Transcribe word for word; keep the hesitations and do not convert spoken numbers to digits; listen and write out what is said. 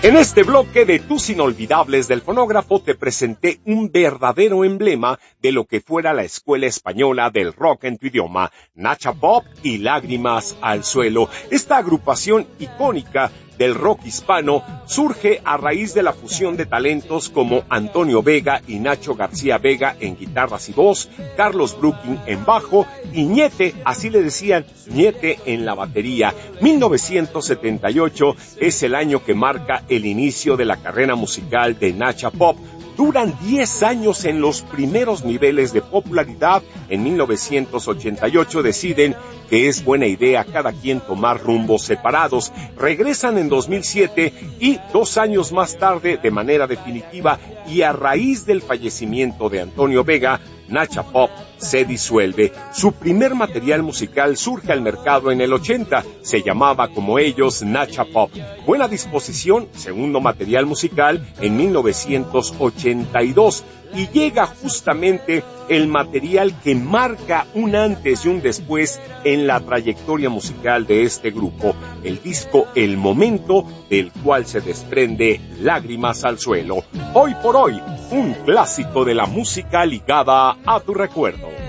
En este bloque de Tus Inolvidables del Fonógrafo te presenté un verdadero emblema de lo que fuera la escuela española del rock en tu idioma, Nacha Pop y Lágrimas al Suelo. Esta agrupación icónica del rock hispano surge a raíz de la fusión de talentos como Antonio Vega y Nacho García Vega en guitarras y voz, Carlos Brooking en bajo y Ñete, así le decían, Ñete en la batería. mil novecientos setenta y ocho es el año que marca el inicio de la carrera musical de Nacha Pop. Duran diez años en los primeros niveles de popularidad. En mil novecientos ochenta y ocho deciden que es buena idea cada quien tomar rumbos separados. Regresan en dos mil siete y dos años más tarde, de manera definitiva y a raíz del fallecimiento de Antonio Vega, Nacha Pop se disuelve. Su primer material musical surge al mercado en el ochenta. Se llamaba como ellos Nacha Pop. Buena Disposición, segundo material musical, en mil novecientos ochenta y dos. Y llega justamente el material que marca un antes y un después en la trayectoria musical de este grupo, el disco El Momento, del cual se desprende Lágrimas al Suelo. Hoy por hoy, un clásico de la música ligada a tu recuerdo.